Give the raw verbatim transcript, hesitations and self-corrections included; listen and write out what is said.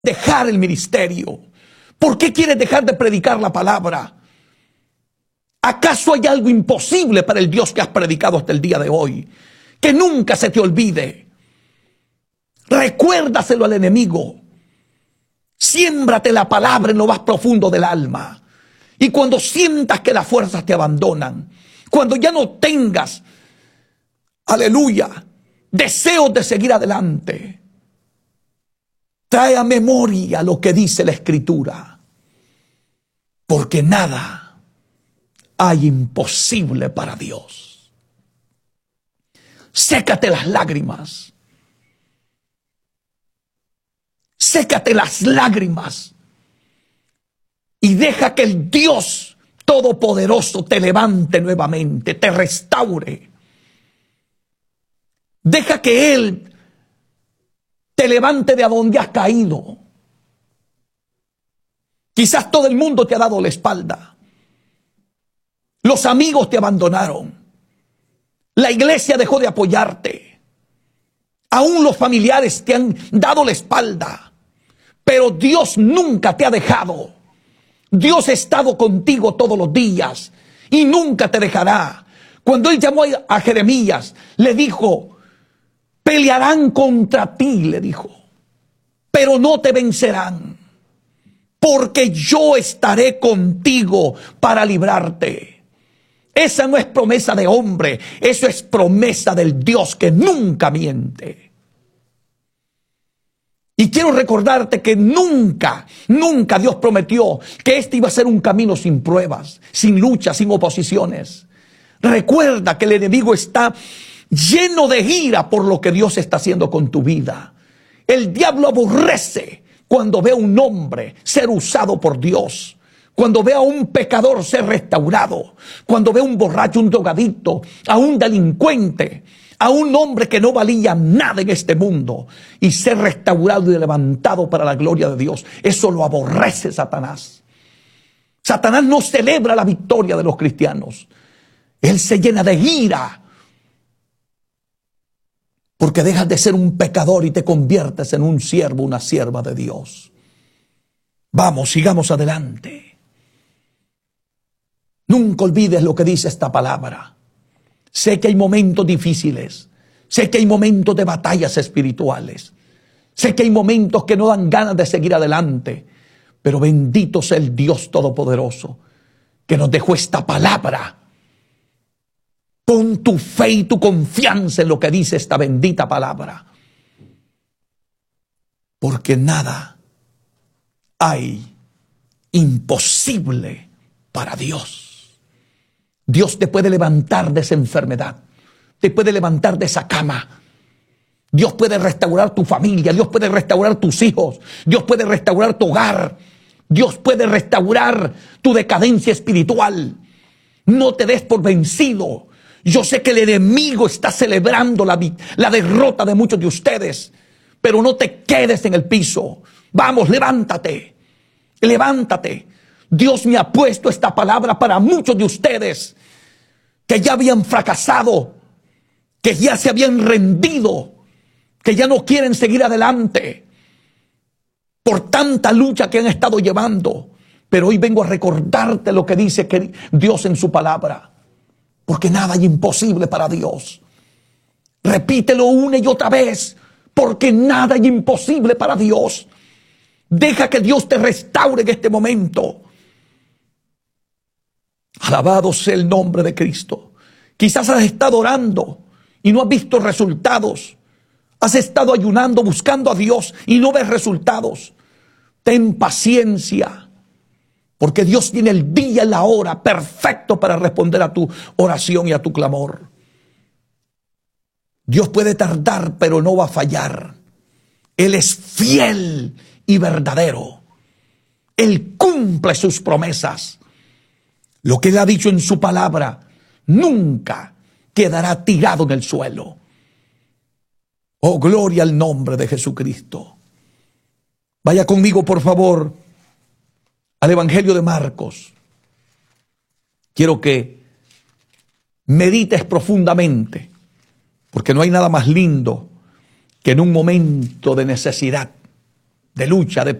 dejar el ministerio? ¿Por qué quieres dejar de predicar la palabra? ¿Acaso hay algo imposible para el Dios que has predicado hasta el día de hoy? Que nunca se te olvide. Recuérdaselo al enemigo. Siémbrate la palabra en lo más profundo del alma. Y cuando sientas que las fuerzas te abandonan, cuando ya no tengas, aleluya, deseos de seguir adelante, trae a memoria lo que dice la Escritura. Porque nada hay imposible para Dios. Sécate las lágrimas. Sécate las lágrimas. Y deja que el Dios Todopoderoso te levante nuevamente, te restaure. Deja que Él te levante de donde has caído. Quizás todo el mundo te ha dado la espalda. Los amigos te abandonaron. La iglesia dejó de apoyarte. Aún los familiares te han dado la espalda. Pero Dios nunca te ha dejado. Dios ha estado contigo todos los días y nunca te dejará. Cuando Él llamó a Jeremías, le dijo: pelearán contra ti, le dijo, pero no te vencerán, porque yo estaré contigo para librarte. Esa no es promesa de hombre, eso es promesa del Dios que nunca miente. Y quiero recordarte que nunca, nunca Dios prometió que este iba a ser un camino sin pruebas, sin luchas, sin oposiciones. Recuerda que el enemigo está lleno de ira por lo que Dios está haciendo con tu vida. El diablo aborrece cuando ve a un hombre ser usado por Dios, cuando ve a un pecador ser restaurado, cuando ve a un borracho, un drogadicto, a un delincuente, a un hombre que no valía nada en este mundo y ser restaurado y levantado para la gloria de Dios. Eso lo aborrece Satanás. Satanás no celebra la victoria de los cristianos. Él se llena de ira porque dejas de ser un pecador y te conviertes en un siervo, una sierva de Dios. Vamos, sigamos adelante. Nunca olvides lo que dice esta palabra. Sé que hay momentos difíciles, sé que hay momentos de batallas espirituales, sé que hay momentos que no dan ganas de seguir adelante, pero bendito sea el Dios Todopoderoso que nos dejó esta palabra. Pon tu fe y tu confianza en lo que dice esta bendita palabra, porque nada hay imposible para Dios. Dios te puede levantar de esa enfermedad, te puede levantar de esa cama. Dios puede restaurar tu familia, Dios puede restaurar tus hijos, Dios puede restaurar tu hogar, Dios puede restaurar tu decadencia espiritual. No te des por vencido. Yo sé que el enemigo está celebrando la, la derrota de muchos de ustedes, pero no te quedes en el piso. Vamos, levántate, levántate. Dios me ha puesto esta palabra para muchos de ustedes que ya habían fracasado, que ya se habían rendido, que ya no quieren seguir adelante por tanta lucha que han estado llevando. Pero hoy vengo a recordarte lo que dice que Dios en su palabra, porque nada es imposible para Dios. Repítelo una y otra vez, porque nada es imposible para Dios. Deja que Dios te restaure en este momento. Alabado sea el nombre de Cristo. Quizás has estado orando y no has visto resultados. Has estado ayunando, buscando a Dios y no ves resultados. Ten paciencia, porque Dios tiene el día y la hora perfecto para responder a tu oración y a tu clamor. Dios puede tardar, pero no va a fallar. Él es fiel y verdadero. Él cumple sus promesas. Lo que Él ha dicho en su palabra nunca quedará tirado en el suelo. Oh, gloria al nombre de Jesucristo. Vaya conmigo, por favor, al Evangelio de Marcos. Quiero que medites profundamente, porque no hay nada más lindo que en un momento de necesidad de lucha, de